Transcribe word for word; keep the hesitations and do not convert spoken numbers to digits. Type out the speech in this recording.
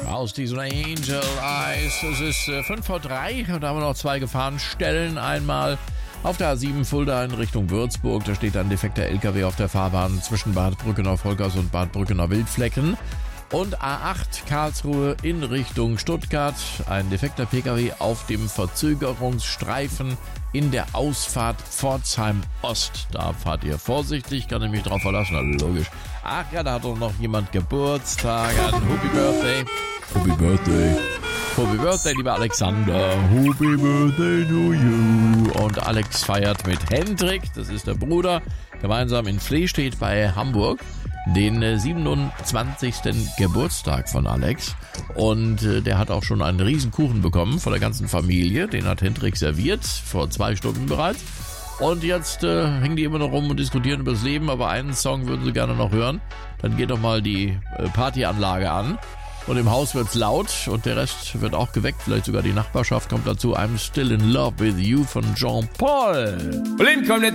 Aus diesen Angel Eyes. Es ist äh, fünf vor drei und da haben wir noch zwei Gefahrenstellen. Einmal auf der A sieben Fulda in Richtung Würzburg. Da steht ein defekter L K W auf der Fahrbahn zwischen Bad Brückenau-Volkers und Bad Brückenau-Wildflecken. Und A acht Karlsruhe in Richtung Stuttgart. Ein defekter P K W auf dem Verzögerungsstreifen in der Ausfahrt Pforzheim Ost. Da fahrt ihr vorsichtig, kann ich mich drauf verlassen, also logisch. Ach ja, da hat doch noch jemand Geburtstag. Ein Happy Birthday. Happy Birthday. Happy Birthday, lieber Alexander. Happy Birthday to you. Und Alex feiert mit Hendrik, das ist der Bruder, gemeinsam in Flehstedt bei Hamburg den siebenundzwanzigsten Geburtstag von Alex. Und äh, der hat auch schon einen riesen Kuchen bekommen von der ganzen Familie. Den hat Hendrik serviert, vor zwei Stunden bereits. Und jetzt äh, hängen die immer noch rum und diskutieren über das Leben, aber einen Song würden sie gerne noch hören. Dann geht doch mal die äh, Partyanlage an. Und im Haus wird's laut und der Rest wird auch geweckt. Vielleicht sogar die Nachbarschaft kommt dazu. I'm Still in Love with You von Jean Paul. Blin kommt